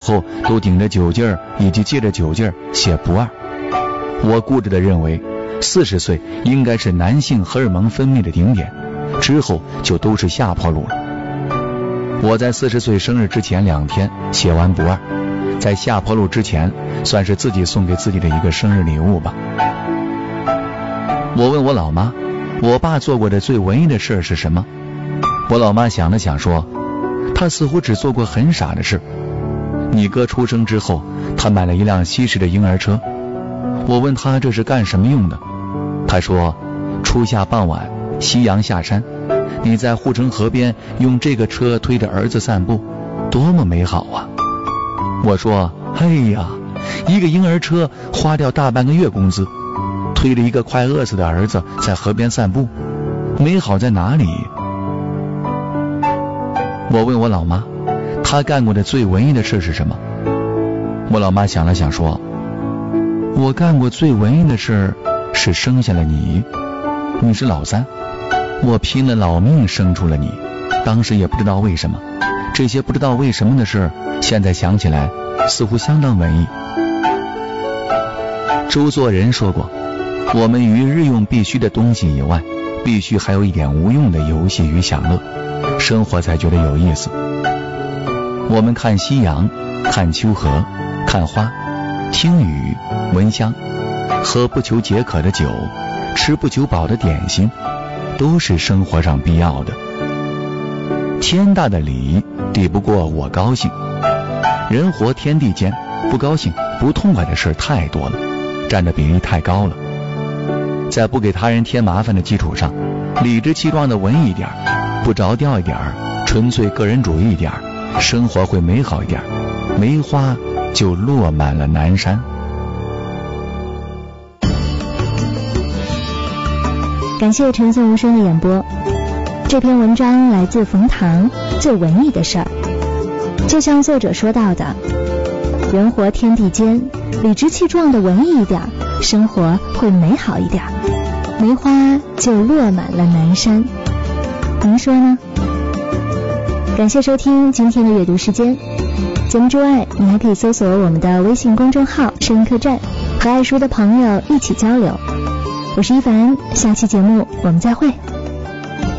后都顶着酒劲儿以及借着酒劲儿写不二。我固执地认为40岁应该是男性荷尔蒙分泌的顶点，之后就都是下坡路了。我在40岁生日之前2天写完不二，在下坡路之前算是自己送给自己的一个生日礼物吧。我问我老妈，我爸做过的最文艺的事是什么？我老妈想了想说，他似乎只做过很傻的事。你哥出生之后，他买了一辆西式的婴儿车。我问他这是干什么用的，他说初夏傍晚，夕阳下山，你在护城河边用这个车推着儿子散步，多么美好啊。我说哎呀，一个婴儿车花掉大半个月工资，推着一个快饿死的儿子在河边散步，美好在哪里？我问我老妈，她干过的最文艺的事是什么？我老妈想了想说，我干过最文艺的事是生下了你，你是老三，我拼了老命生出了你，当时也不知道为什么，这些不知道为什么的事现在想起来似乎相当文艺。周作人说过，我们于日用必须的东西以外，必须还有一点无用的游戏与享乐，生活才觉得有意思。我们看夕阳，看秋河，看花，听雨，闻香，喝不求解渴的酒，吃不求饱的点心，都是生活上必要的。天大的理抵不过我高兴，人活天地间，不高兴不痛快的事太多了，占的比例太高了。在不给他人添麻烦的基础上，理直气壮的文艺一点，不着调一点，纯粹个人主义一点，生活会美好一点，梅花就落满了南山。 感谢陈颂无声的演播。这篇文章来自冯唐，最文艺的事儿。就像作者说到的，人活天地间，理直气壮的文艺一点，生活会美好一点，梅花就落满了南山。您说呢？感谢收听今天的阅读时间。节目之外，你还可以搜索我们的微信公众号声音客栈，和爱书的朋友一起交流。我是一凡，下期节目我们再会。